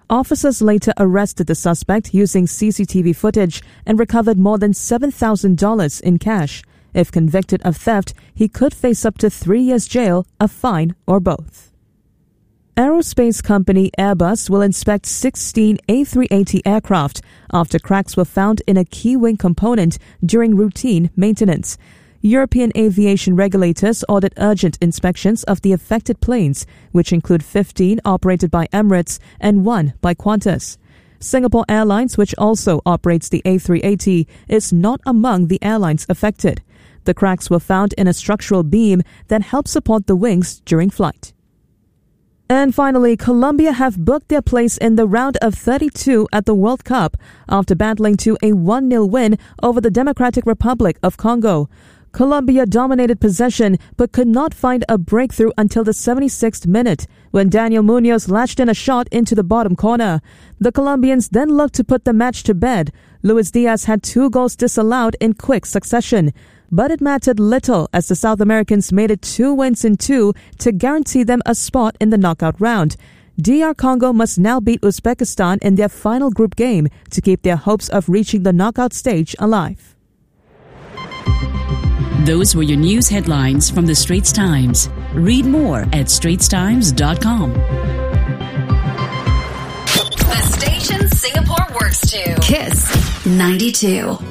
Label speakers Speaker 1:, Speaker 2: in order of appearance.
Speaker 1: Officers later arrested the suspect using CCTV footage and recovered more than $7,000 in cash. If convicted of theft, he could face up to 3 years jail, a fine, or both. Aerospace company Airbus will inspect 16 A380 aircraft after cracks were found in a key wing component during routine maintenance. European aviation regulators ordered urgent inspections of the affected planes, which include 15 operated by Emirates and 1 by Qantas. Singapore Airlines, which also operates the A380, is not among the airlines affected. The cracks were found in a structural beam that helps support the wings during flight. And finally, Colombia have booked their place in the round of 32 at the World Cup after battling to a 1-0 win over the Democratic Republic of Congo. Colombia dominated possession but could not find a breakthrough until the 76th minute when Daniel Munoz lashed in a shot into the bottom corner. The Colombians then looked to put the match to bed. Luis Diaz had 2 goals disallowed in quick succession. But it mattered little as the South Americans made it 2 wins in 2 to guarantee them a spot in the knockout round. DR Congo must now beat Uzbekistan in their final group game to keep their hopes of reaching the knockout stage alive.
Speaker 2: Those were your news headlines from the Straits Times. Read more at straitstimes.com.
Speaker 3: The station Singapore works to. Kiss 92.